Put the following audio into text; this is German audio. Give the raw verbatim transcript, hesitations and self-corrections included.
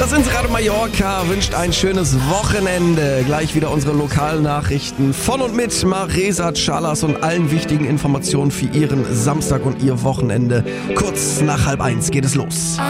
Das sind Radio Mallorca, wünscht ein schönes Wochenende. Gleich wieder unsere Lokalnachrichten von und mit Maresa Chalas und allen wichtigen Informationen für Ihren Samstag und Ihr Wochenende. Kurz nach halb eins geht es los.